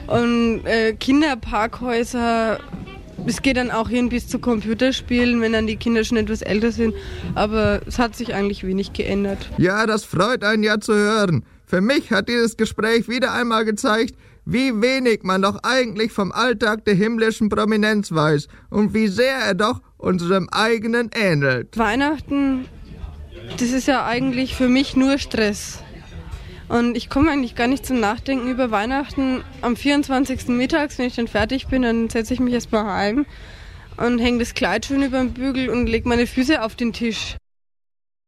Und Kinderparkhäuser, es geht dann auch hin bis zu Computerspielen, wenn dann die Kinder schon etwas älter sind. Aber es hat sich eigentlich wenig geändert. Ja, das freut einen ja zu hören. Für mich hat dieses Gespräch wieder einmal gezeigt, wie wenig man doch eigentlich vom Alltag der himmlischen Prominenz weiß und wie sehr er doch unserem eigenen ähnelt. Weihnachten, das ist ja eigentlich für mich nur Stress. Und ich komme eigentlich gar nicht zum Nachdenken über Weihnachten. Am 24. mittags, wenn ich dann fertig bin, dann setze ich mich erstmal heim und hänge das Kleid schön über den Bügel und lege meine Füße auf den Tisch.